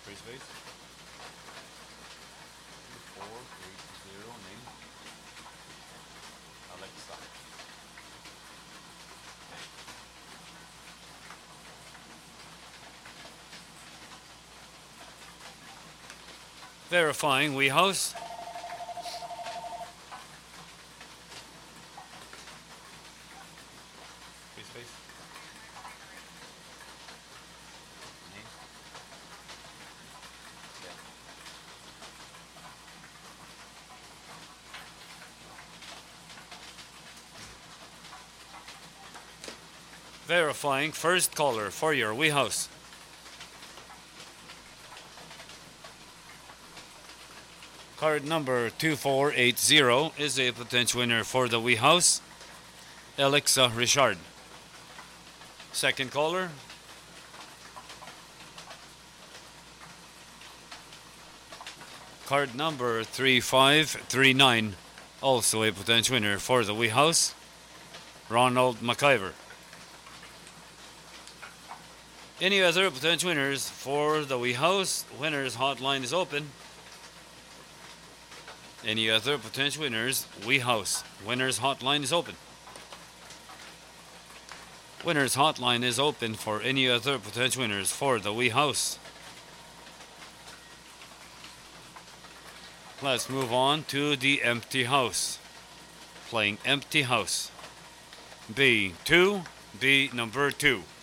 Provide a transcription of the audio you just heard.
Free space. 480 name. Alexa. Verifying WeHouse. Free space. Name. Yeah. Verifying first caller for your WeHouse. Card number 2480 is a potential winner for the WeHouse. Alexa Richard. Second caller. Card number 3539, also a potential winner for the WeHouse. Ronald McIver. Any other potential winners for the WeHouse? Winners hotline is open. Any other potential winners? WeHouse. Winners hotline is open. Winners hotline is open for any other potential winners for the WeHouse. Let's move on to the empty house. Playing empty house. B2, B number 2.